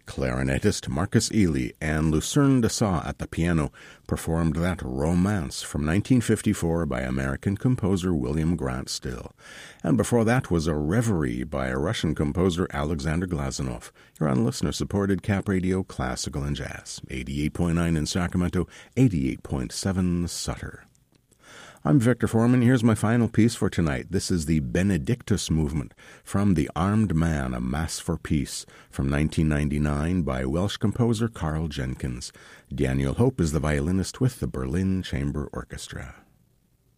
Clarinetist Marcus Ely and Lucerne Dessau at the piano performed that Romance from 1954 by American composer William Grant Still. And before that was a Reverie by Russian composer Alexander Glazunov. You're on listener-supported Cap Radio Classical and Jazz, 88.9 in Sacramento, 88.7 Sutter. I'm Victor Foreman. Here's my final piece for tonight. This is the Benedictus Movement from The Armed Man, A Mass for Peace from 1999 by Welsh composer Carl Jenkins. Daniel Hope is the violinist with the Berlin Chamber Orchestra.